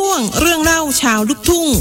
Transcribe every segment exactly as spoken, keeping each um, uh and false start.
วงเรื่องเล่าชาวลูกทุ่ง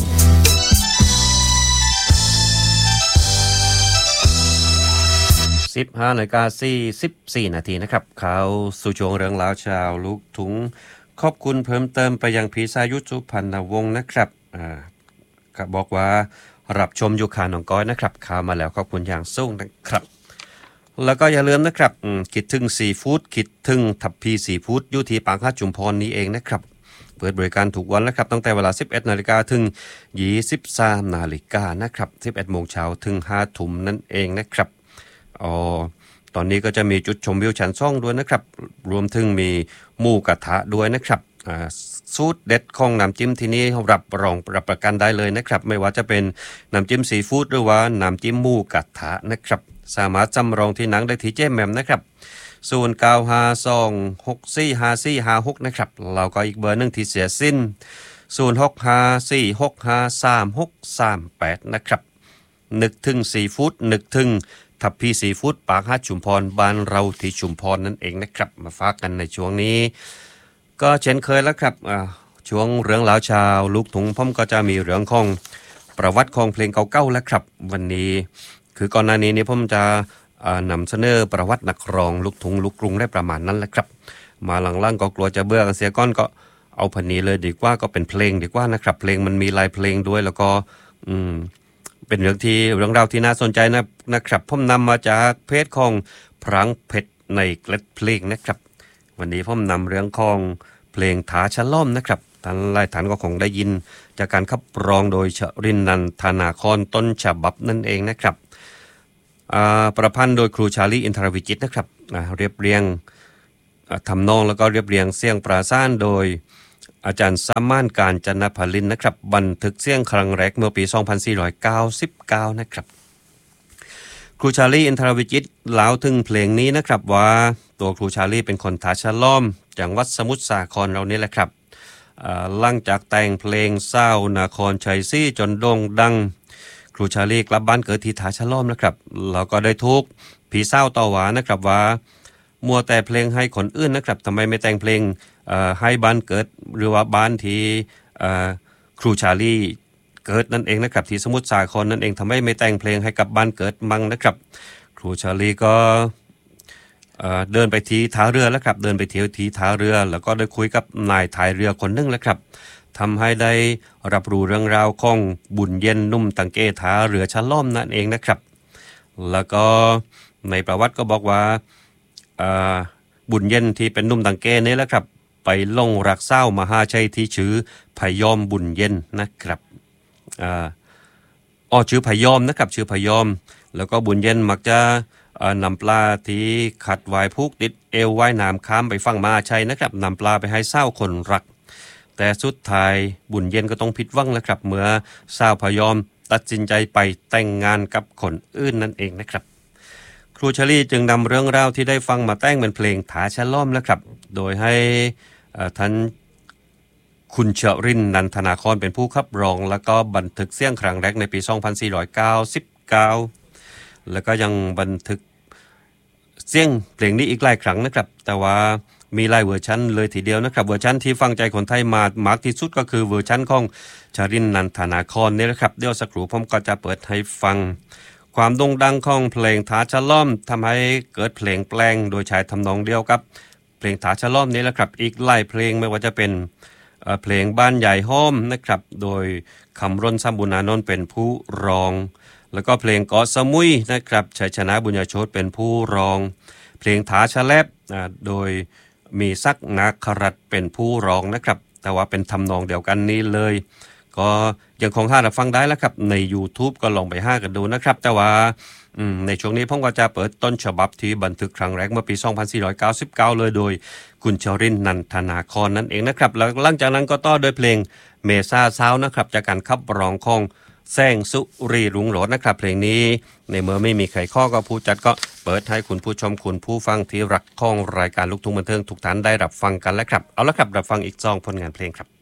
สิบห้านาฬิกาสี่สิบสี่นาทีนะครับข่าวสู่ช่วงเรื่องราวชาวลูกทุ่งขอบคุณเพิ่มเติมไปยังพีสายุทธสุพรรณวงศ์นะครับอ่าก็บอกว่ารับชมอยู่ข่าวหนองก้อยนะครับข่าวมาแล้วขอบคุณอย่างสูงนะครับแล้วก็อย่าลืมนะครับคิดถึงซีฟู้ดคิดถึงทับพีซีฟู้ดอยู่ที่ปากคาดจุมพรนี้เองนะครับเปิดบริการทุกวันแล้วครับตั้งแต่เวลา สิบเอ็ดนาฬิกา ถึง ยี่สิบสามนาฬิกานะครับ สิบเอ็ดโมงเช้าถึง ห้าทุ่มนั่นเองนะครับอ๋อตอนนี้ก็จะมีจุดชมวิวชั้นสองด้วยนะครับรวมถึงมีหมูกระทะด้วยนะครับอ่าสูตรเด็ดของน้ำจิ้มที่นี่รับรองรับประกันได้เลยนะครับไม่ว่าจะเป็นน้ำจิ้มซีฟู้ดหรือว่าน้ำจิ้มหมูกระทะนะครับสามารถจำลองที่หนังได้ที่เจมแมมนะครับศูนย์ เก้า ห้า สอง หก สี่ ห้า สี่ ห้า หกนะครับเราก็อีกเบอร์หนึ่งที่เสียสิ้นศูนย์ หก ห้า สี่ หก ห้า สาม หก สาม แปดนะครับนึกถึงซีฟู้ดนึกถึงทับพีซีฟู้ดปากฮาดชุมพรบ้านเราที่ชุมพรนั่นเองนะครับมาฝากกันในช่วงนี้ก็เช่นเคยแล้วครับช่วงเรื่องราวชาวลูกทุ่งผมก็จะมีเรื่องของประวัติของเพลงเก่าๆแล้วครับวันนี้คือก่อนหน้านี้นี่ผมจะนำเสนอประวัตินักร้องลูกทุ่งลูกกรุงได้ประมาณนั้นแหละครับมาหลังๆก็กลัวจะเบื่อกันเสียก้อนก็เอาพันนี้เลยดีกว่าก็เป็นเพลงดีกว่านะครับเพลงมันมีลายเพลงด้วยแล้วก็อืมเป็นเรื่องที่เรื่องราวที่น่าสนใจนะนะครับผมนำมาจากเพจของพรังเพชรในเกล็ดเพลงนะครับวันนี้ผมนำเรื่องของเพลงถาชะล่อมนะครับท่านหลายท่านก็คงได้ยินจากการขับร้องโดยชรินทร์นันทนาครต้นฉบับนั่นเองนะครับประพันธ์โดยครูชาลีอินทรวิจิตรนะครับเรียบเรียงทำนองแล้วก็เรียบเรียงเสียงปราศาสโดยอาจารย์สามานการจนพลินนะครับบันทึกเสียงครั้งแรกเมื่อปี สองพันสี่ร้อยเก้าสิบเก้า นะครับครูชาลีอินทรวิจิตรเล่าถึงเพลงนี้นะครับว่าตัวครูชาลีเป็นคนถาชะล่อมจังหวัดสมุทรสาครเรานี่แหละครับหลังจากแต่งเพลงเศร้านครชัยศรีจนโด่งดังครูชาลีกลับบ้านเกิดที่ถาชะล่อมนะครับแล้วก็ได้ทุกผีเศร้าต่อว่านะครับว่ามัวแต่เพลงให้คนอื่นนะครับทำไมไม่แต่งเพลงให้บ้านเกิดหรือว่าบ้านที่ครูชาลีเกิดนั่นเองนะครับที่สมุทรสาครนั่นเองทำไมไม่แต่งเพลงให้กับบ้านเกิดมั่งนะครับครูชาลีก็เดินไปที่ท่าเรือแล้วครับเดินไปเที่ยวที่ท่าเรือแล้วก็ได้คุยกับนายถ่ายเรือคนนึงแล้วครับทำให้ได้รับรู้เรื่องราวของบุญเย็นนุ่มตังเกท่าเรือชะล่อมนั่นเองนะครับแล้วก็ในประวัติก็บอกว่าบุญเย็นที่เป็นนุ่มตังเกนี่แหละครับไปลงรักเศร้ามหาชัยที่ชื่อพยอมบุญเย็นนะครับอ่าอ๋อชื่อพยอมนะครับชื่อพยอมแล้วก็บุญเย็นมักจะนำปลาที่ขัดไว้ผูกติดเอวไว้น้ำข้ามไปฝั่งมหาชัยนะครับนำปลาไปให้เศร้าคนรักแต่สุดท้ายบุญเย็นก็ต้องผิดหวังแล้วครับเมื่อสาวพยอมตัดสินใจไปแต่งงานกับคนอื่นนั่นเองนะครับครูชลีจึงนำเรื่องราวที่ได้ฟังมาแต่งเป็นเพลงถาชะล่อมแล้วครับโดยให้ท่านคุณชรินทร์นันทนาครเป็นผู้ขับร้องแล้วก็บันทึกเสียงครั้งแรกในปี สองพันสี่ร้อยเก้าสิบเก้า แล้วก็ยังบันทึกเสียงเพลงนี้อีกหลายครั้งนะครับแต่ว่ามีหลายเวอร์ชันเลยทีเดียวนะครับเวอร์ชันที่ฟังใจคนไทยมามากที่สุดก็คือเวอร์ชันของชรินทร์นันทนาครนี่แหละครับเดี๋ยวสักครู่ผมก็จะเปิดให้ฟังความโด่งดังของเพลงถาชะล่อมทำให้เกิดเพลงแปลงโดยใช้ทำนองเดียวกับเพลงถาชะล่อมนี่แหละครับอีกหลายเพลงไม่ว่าจะเป็นเพลงบ้านใหญ่ห้อมนะครับโดยคำร้นซ้ำบุญอานนท์เป็นผู้ร้องแล้วก็เพลงเกาะสมุยนะครับชัยชนะบุญญโชติเป็นผู้ร้องเพลงถาชะแลบโดยมีซักนาครัตเป็นผู้ร้องนะครับแต่ว่าเป็นทำนองเดียวกันนี้เลยก็ยังคงห้ารับฟังได้แล้วครับใน YouTube ก็ลองไปห้ากันดูนะครับแต่ว่าในช่วงนี้ผมก็จะเปิดต้นฉบับที่บันทึกครั้งแรกเมื่อปี สองพันสี่ร้อยเก้าสิบเก้า เลยโดยคุณชรินทร์นันทนาครนั่นเองนะครับแล้วหลังจากนั้นก็ต่อโดยเพลงเมซ่าซาวนะครับจากการขับร้องของแซงสุรีรุงโรจน์นะครับเพลงนี้ในเมื่อไม่มีใครข้อก็ผู้จัดก็เปิดให้คุณผู้ชมคุณผู้ฟังที่รักของรายการลูกทุ่งบันเทิงทุกท่านได้รับฟังกันแล้วครับเอาละครับรับฟังอีกสองผลงานเพลงครับ